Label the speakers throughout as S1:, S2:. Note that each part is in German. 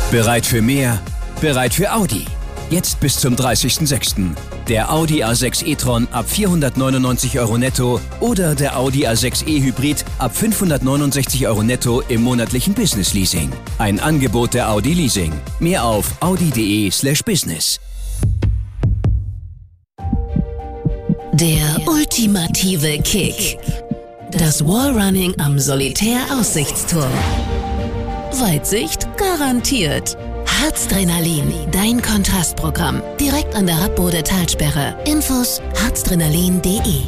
S1: Bereit für mehr? Bereit für Audi. Jetzt bis zum 30.06. Der Audi A6 e-tron ab 499 € netto oder der Audi A6 e-Hybrid ab 569 € netto im monatlichen Business-Leasing. Ein Angebot der Audi Leasing. Mehr auf audi.de/business.
S2: Der ultimative Kick. Das Wallrunning am Solitär-Aussichtsturm. Weitsicht garantiert. Harzdrenalin, dein Kontrastprogramm. Direkt an der Radbode Talsperre. Infos harzdrenalin.de.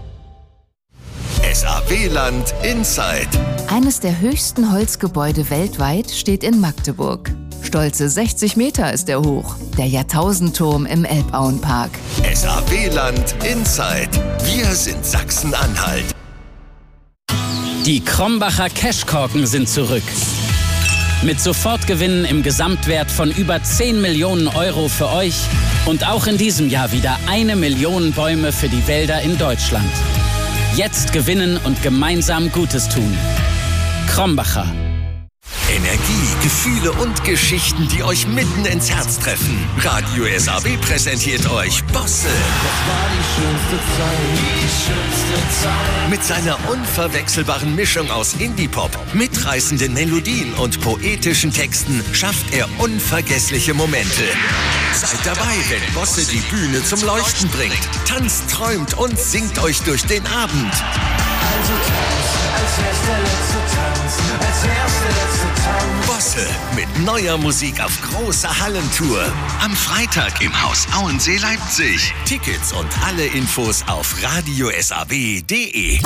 S3: SAW-Land Inside.
S4: Eines der höchsten Holzgebäude weltweit steht in Magdeburg. Stolze 60 Meter ist er hoch. Der Jahrtausendturm im Elbauenpark.
S3: SAW-Land Inside. Wir sind Sachsen-Anhalt.
S5: Die Krombacher Cashkorken sind zurück. Mit Sofortgewinnen im Gesamtwert von über 10 Millionen € für euch und auch in diesem Jahr wieder 1 Million Bäume für die Wälder in Deutschland. Jetzt gewinnen und gemeinsam Gutes tun. Krombacher.
S3: Energie, Gefühle und Geschichten, die euch mitten ins Herz treffen. Radio SAW präsentiert euch Bosse.
S6: Das war die schönste Zeit.
S3: Mit seiner unverwechselbaren Mischung aus Indie-Pop, mitreißenden Melodien und poetischen Texten schafft er unvergessliche Momente. Seid dabei, wenn Bosse die Bühne zum Leuchten bringt. Tanzt, träumt und singt euch durch den Abend.
S6: Also tanz, als wär's der letzte Tanz, als wär's der letzte Tanz.
S3: Bosse mit neuer Musik auf großer Hallentour. Am Freitag im Haus Auensee Leipzig. Tickets und alle Infos auf radiosaw.de.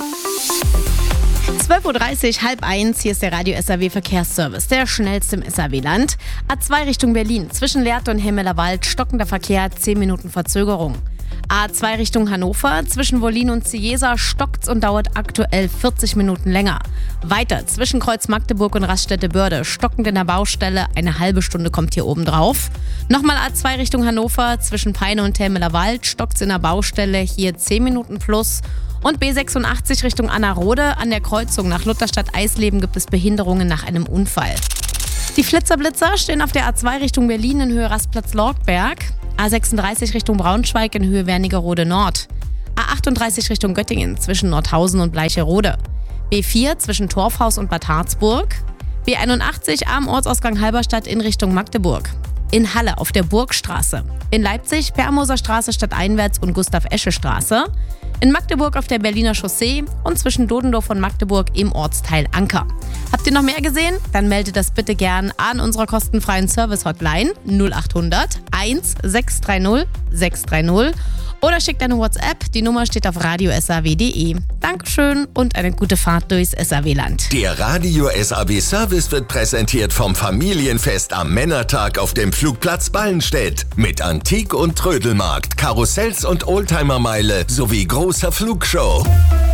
S7: 12.30 Uhr, 12:30, hier ist der Radio SAW Verkehrsservice, der schnellste im SAW-Land. A2 Richtung Berlin, zwischen Lehrte und Himmelerwald, stockender Verkehr, 10 Minuten Verzögerung. A2 Richtung Hannover, zwischen Wollin und Ciesa stockt's und dauert aktuell 40 Minuten länger. Weiter, zwischen Kreuz Magdeburg und Raststätte-Börde, stockend in der Baustelle, eine halbe Stunde kommt hier oben drauf. Nochmal A2 Richtung Hannover, zwischen Peine und Telmeler-Wald, stockt's in der Baustelle, hier 10 Minuten plus. Und B86 Richtung Anna-Rode, an der Kreuzung nach Lutherstadt-Eisleben gibt es Behinderungen nach einem Unfall. Die Flitzer-Blitzer stehen auf der A2 Richtung Berlin in Höhe Rastplatz-Lortberg. A36 Richtung Braunschweig in Höhe Wernigerode Nord. A38 Richtung Göttingen zwischen Nordhausen und Bleicherode. B4 zwischen Torfhaus und Bad Harzburg. B81 am Ortsausgang Halberstadt in Richtung Magdeburg. In Halle auf der Burgstraße. In Leipzig Permoser Straße stadteinwärts und Gustav-Esche-Straße. In Magdeburg auf der Berliner Chaussee und zwischen Dodendorf und Magdeburg im Ortsteil Anker. Habt ihr noch mehr gesehen? Dann meldet das bitte gern an unserer kostenfreien Service-Hotline 0800 1630 630 oder schickt eine WhatsApp. Die Nummer steht auf radiosaw.de. Dankeschön und eine gute Fahrt durchs SAW-Land.
S3: Der Radio SAW Service wird präsentiert vom Familienfest am Männertag auf dem Flugplatz Ballenstedt. Mit Antik- und Trödelmarkt, Karussells und Oldtimermeile sowie großer Flugshow.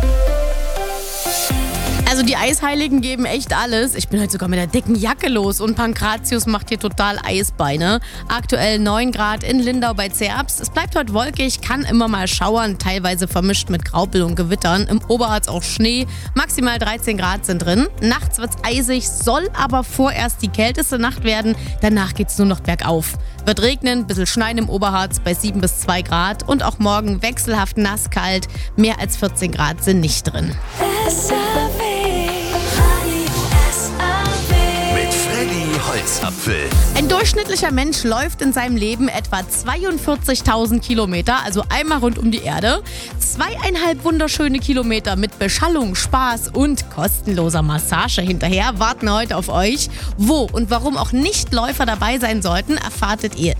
S7: Also die Eisheiligen geben echt alles. Ich bin heute sogar mit der dicken Jacke los und Pankratius macht hier total Eisbeine. Aktuell 9 Grad in Lindau bei Zerbst. Es bleibt heute wolkig, kann immer mal schauern, teilweise vermischt mit Graupel und Gewittern. Im Oberharz auch Schnee, maximal 13 Grad sind drin. Nachts wird's eisig, soll aber vorerst die kälteste Nacht werden. Danach geht's nur noch bergauf. Wird regnen, bisschen schneien im Oberharz bei 7 bis 2 Grad und auch morgen wechselhaft nasskalt. Mehr als 14 Grad sind nicht drin.
S3: Holzapfel.
S7: Ein durchschnittlicher Mensch läuft in seinem Leben etwa 42.000 Kilometer, also einmal rund um die Erde. 2,5 wunderschöne Kilometer mit Beschallung, Spaß und kostenloser Massage hinterher warten heute auf euch. Wo und warum auch Nichtläufer dabei sein sollten, erfahrt ihr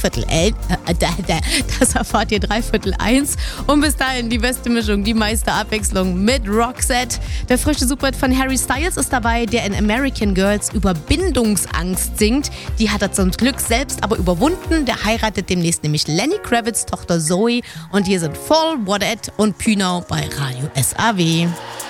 S7: das erfahrt ihr 1/3. Und bis dahin die beste Mischung, die meiste Abwechslung mit Roxette. Der frische Superhit von Harry Styles ist dabei, der in American Girls über Bindungsangst singt. Die hat er zum Glück selbst aber überwunden. Der heiratet demnächst nämlich Lenny Kravitz' Tochter Zoe. Und hier sind Fall, What At und Pünau bei Radio SAW.